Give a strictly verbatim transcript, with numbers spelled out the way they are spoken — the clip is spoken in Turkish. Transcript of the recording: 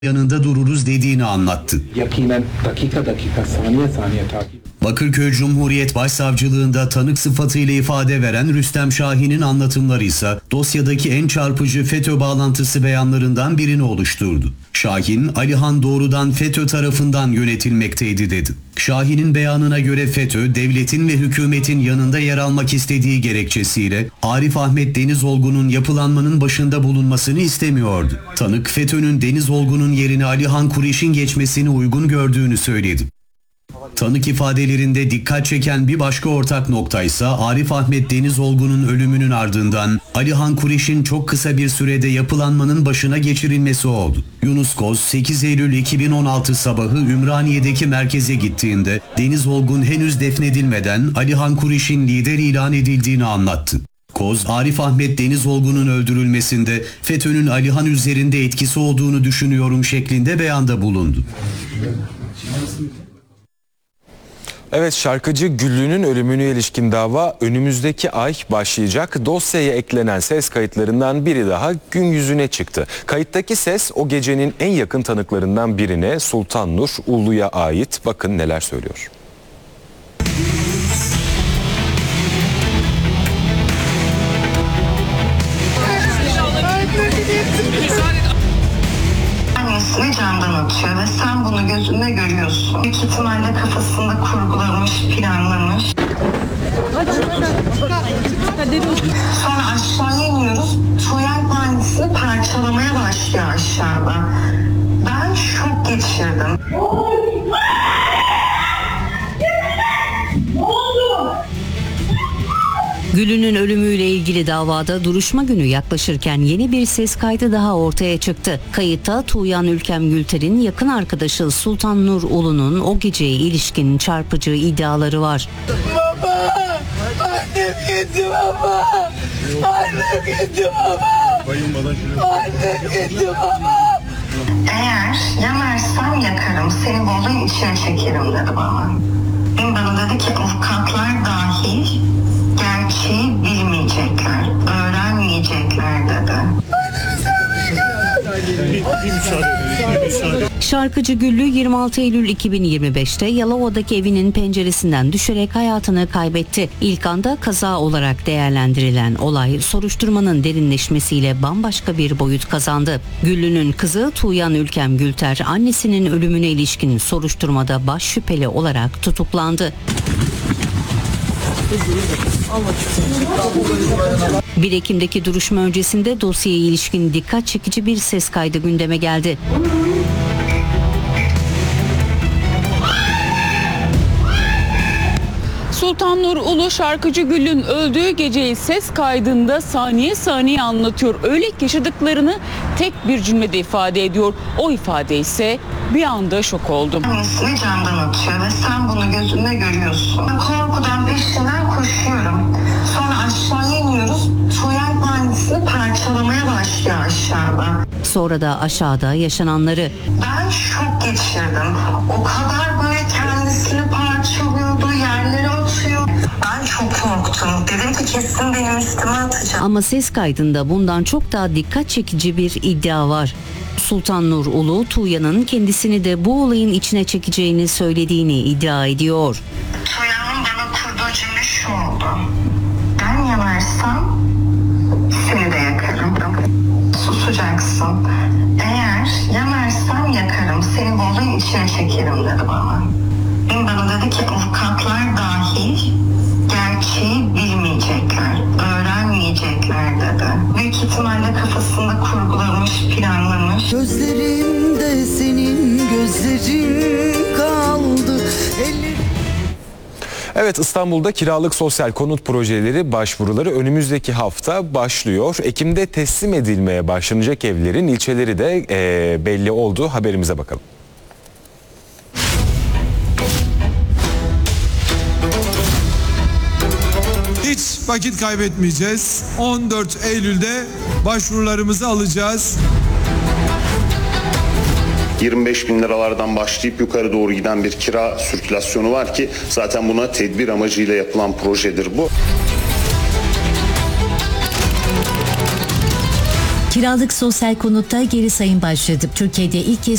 yanında dururuz dediğini anlattı. Yakinen dakika dakika saniye saniye takip. Bakırköy Cumhuriyet Başsavcılığında tanık sıfatıyla ifade veren Rüstem Şahin'in anlatımları ise dosyadaki en çarpıcı FETÖ bağlantısı beyanlarından birini oluşturdu. Şahin, Alihan doğrudan FETÖ tarafından yönetilmekteydi dedi. Şahin'in beyanına göre FETÖ, devletin ve hükümetin yanında yer almak istediği gerekçesiyle Arif Ahmet Denizolgu'nun yapılanmanın başında bulunmasını istemiyordu. Tanık, FETÖ'nün Denizolgu'nun yerine Alihan Kureyş'in geçmesini uygun gördüğünü söyledi. Tanık ifadelerinde dikkat çeken bir başka ortak nokta ise Arif Ahmet Denizolgu'nun ölümünün ardından Alihan Kureyş'in çok kısa bir sürede yapılanmanın başına geçirilmesi oldu. Yunus Koz sekiz Eylül iki bin on altı sabahı Ümraniye'deki merkeze gittiğinde Denizolgun henüz defnedilmeden Alihan Kureyş'in lider ilan edildiğini anlattı. Koz, Arif Ahmet Denizolgu'nun öldürülmesinde FETÖ'nün Alihan üzerinde etkisi olduğunu düşünüyorum şeklinde beyanda bulundu. Evet, şarkıcı Güllü'nün ölümüne ilişkin dava önümüzdeki ay başlayacak. Dosyaya eklenen ses kayıtlarından biri daha gün yüzüne çıktı. Kayıttaki ses o gecenin en yakın tanıklarından birine, Sultan Nur Ulu'ya ait. Bakın neler söylüyor. Annesini camdan atıyor ve sen bunu gözünle görüyorsun. Büyük ihtimalle kafasında kurgulamış, planlamış. Sonra aşağıya iniyoruz. Tuğyan annesini parçalamaya başlıyor aşağıda. Ben şok geçirdim. Güllü'nün ölümüyle ilgili davada duruşma günü yaklaşırken yeni bir ses kaydı daha ortaya çıktı. Kayıtta Tuğyan Ülkem Gülter'in yakın arkadaşı Sultan Nur Ulu'nun o geceye ilişkin çarpıcı iddiaları var. Baba! Annem gitti baba! Annem gitti baba! Annem gitti baba! Eğer yanarsam yakarım, seni bu olayın içine çekerim dedi bana. Bana dedi ki avukatlar dahil gerçeği bilmeyecekler, öğrenmeyecekler dedi. Şarkıcı Güllü yirmi altı Eylül iki bin yirmi beşte Yalova'daki evinin penceresinden düşerek hayatını kaybetti. İlk anda kaza olarak değerlendirilen olay soruşturmanın derinleşmesiyle bambaşka bir boyut kazandı. Güllü'nün kızı Tuğyan Ülkem Gülter annesinin ölümüne ilişkin soruşturmada baş şüpheli olarak tutuklandı. bir Ekim'deki duruşma öncesinde dosyaya ilişkin dikkat çekici bir ses kaydı gündeme geldi. Sultan Nur Ulu şarkıcı Güllü'nün öldüğü geceyi ses kaydında saniye saniye anlatıyor. Öyle ki yaşadıklarını tek bir cümlede ifade ediyor. O ifade ise bir anda şok oldum. Annesini camdan atıyor ve sen bunu gözünle görüyorsun. Korkudan peşinden koşuyorum. Sonra aşağıya iniyoruz. Tuğyan annesini parçalamaya başlıyor aşağıda. Sonra da aşağıda yaşananları. Ben şok geçirdim. O kadar böyle kendisini parçalıyordu, yerlere atıyor. Ben çok korktum. Dedim ki kesin benim üstüme atacak. Ama ses kaydında bundan çok daha dikkat çekici bir iddia var. Sultan Nur Ulu, Tuğyan'ın kendisini de bu olayın içine çekeceğini söylediğini iddia ediyor. Tuğyan'ın bana kurduğu cümle şu oldu. Ben yanarsam seni de yakarım. Susacaksın. Eğer yanarsam yakarım, seni bu olayın içine çekerim dedi bana. Bana dedi ki avukatlar dahil gerçeği bilmeyecekler, öğrenmeyecekler dedi. Büyük ihtimalle kafasında kurgulamış, planlamış. Gözlerimde senin gözlerin kaldı. Ellerim... Evet, İstanbul'da kiralık sosyal konut projeleri başvuruları önümüzdeki hafta başlıyor. Ekim'de teslim edilmeye başlanacak evlerin ilçeleri de e, belli oldu. Haberimize bakalım. Hiç vakit kaybetmeyeceğiz. on dört Eylül'de başvurularımızı alacağız. yirmi beş bin liralardan başlayıp yukarı doğru giden bir kira sirkülasyonu var ki zaten buna tedbir amacıyla yapılan projedir bu. Kiralık sosyal konutta geri sayım başladı. Türkiye'de ilk kez